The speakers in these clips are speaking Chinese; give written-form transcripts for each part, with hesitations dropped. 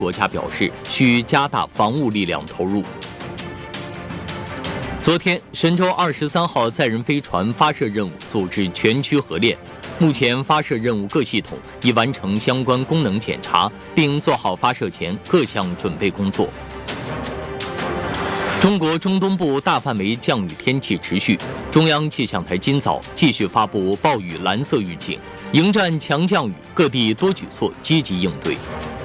国家表示需加大防务力量投入。昨天，神舟23号载人飞船发射任务组织全区合练，目前发射任务各系统已完成相关功能检查，并做好发射前各项准备工作。中国中东部大范围降雨天气持续，中央气象台今早继续发布暴雨蓝色预警，迎战强降雨，各地多举措积极应对。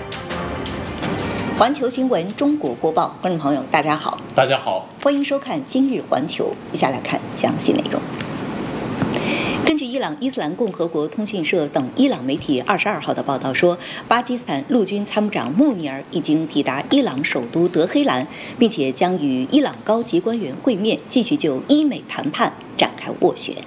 环球新闻中国播报，观众朋友大家好， 大家好， 欢迎收看今日环球，以下来看详细内容。根据伊朗伊斯兰共和国通讯社等伊朗媒体22号的报道说，巴基斯坦陆军参谋长穆尼尔已经抵达伊朗首都德黑兰，并且将与伊朗高级官员会面，继续就伊美谈判展开斡旋。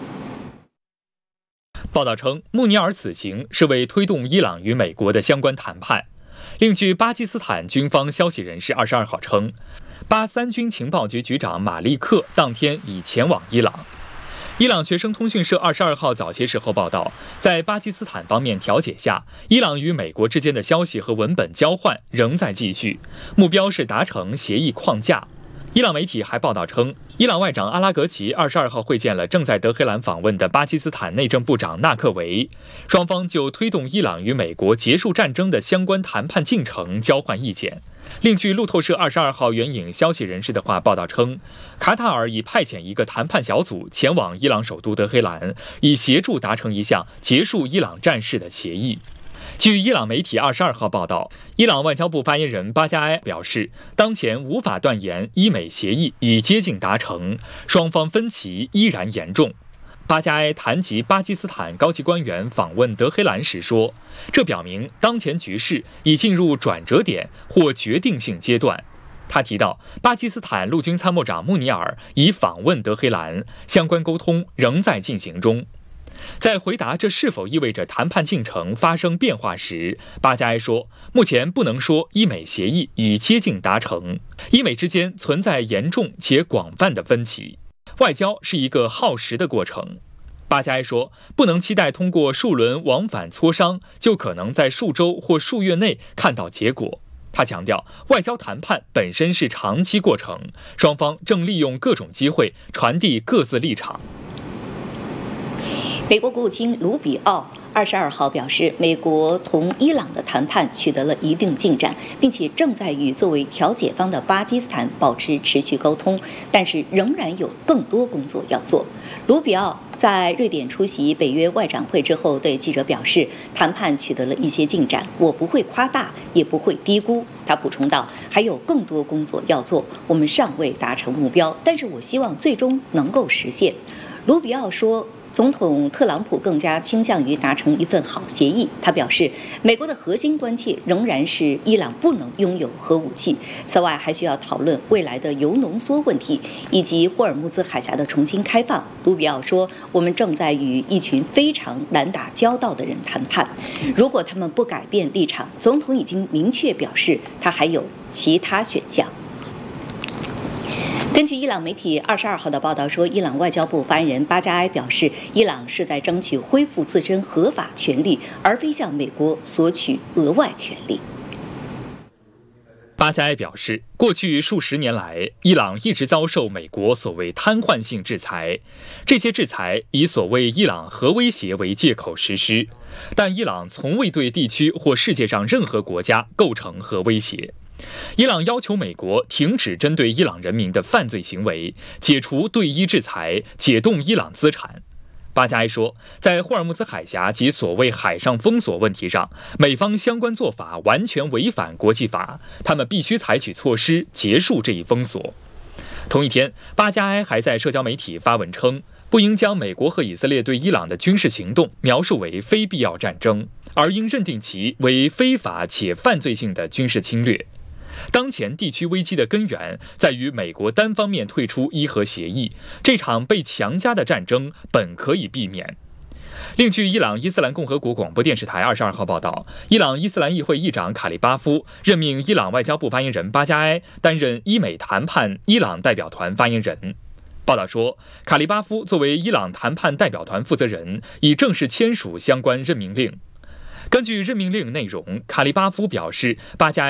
报道称，穆尼尔此行是为推动伊朗与美国的相关谈判。另据巴基斯坦军方消息人士22号称，巴三军情报局局长马利克当天已前往伊朗。伊朗学生通讯社22号早些时候报道，在巴基斯坦方面调解下，伊朗与美国之间的消息和文本交换仍在继续，目标是达成协议框架。伊朗媒体还报道称，伊朗外长阿拉格齐22号会见了正在德黑兰访问的巴基斯坦内政部长纳克维，双方就推动伊朗与美国结束战争的相关谈判进程交换意见。另据路透社22号援引消息人士的话报道称，卡塔尔已派遣一个谈判小组前往伊朗首都德黑兰，以协助达成一项结束伊朗战事的协议。据伊朗媒体22号报道，伊朗外交部发言人巴加埃表示，当前无法断言伊美协议已接近达成，双方分歧依然严重。巴加埃谈及巴基斯坦高级官员访问德黑兰时说，这表明当前局势已进入转折点或决定性阶段。他提到，巴基斯坦陆军参谋长穆尼尔已访问德黑兰，相关沟通仍在进行中。在回答这是否意味着谈判进程发生变化时，巴加埃说，目前不能说伊美协议已接近达成，伊美之间存在严重且广泛的分歧，外交是一个耗时的过程。巴加埃说，不能期待通过数轮往返磋商就可能在数周或数月内看到结果。他强调，外交谈判本身是长期过程，双方正利用各种机会传递各自立场。 美国国务卿卢比奥22号表示，美国同伊朗的谈判取得了一定进展，并且正在与作为调解方的巴基斯坦保持持续沟通，但是仍然有更多工作要做。卢比奥在瑞典出席北约外长会之后对记者表示，谈判取得了一些进展，我不会夸大，也不会低估。他补充道，还有更多工作要做，我们尚未达成目标，但是我希望最终能够实现。卢比奥说，总统特朗普更加倾向于达成一份好协议。他表示，美国的核心关切仍然是伊朗不能拥有核武器。此外，还需要讨论未来的铀浓缩问题以及霍尔木兹海峡的重新开放。卢比奥说，我们正在与一群非常难打交道的人谈判，如果他们不改变立场，总统已经明确表示他还有其他选项。根据伊朗媒体22号的报道说，伊朗外交部发言人巴加埃表示，伊朗是在争取恢复自身合法权利，而非向美国索取额外权利。 巴加埃表示，过去数十年来，伊朗一直遭受美国所谓瘫痪性制裁，这些制裁以所谓伊朗核威胁为借口实施，但伊朗从未对地区或世界上任何国家构成核威胁。伊朗要求美国停止针对伊朗人民的犯罪行为，解除对伊制裁，解冻伊朗资产。巴加埃说，在霍尔木兹海峡及所谓海上封锁问题上，美方相关做法完全违反国际法，他们必须采取措施结束这一封锁。同一天，巴加埃还在社交媒体发文称，不应将美国和以色列对伊朗的军事行动描述为非必要战争，而应认定其为非法且犯罪性的军事侵略。当前地区危机的根源在于美国单方面退出伊核协议，这场被强加的战争本可以避免。另据伊朗伊斯兰共和国广播电视台22号报道，伊朗伊斯兰议会议长卡利巴夫任命伊朗外交部发言人巴加埃担任伊美谈判伊朗代表团发言人。报道说，卡利巴夫作为伊朗谈判代表团负责人，已正式签署相关任命令。根据任命令内容，卡利巴夫表示，巴加埃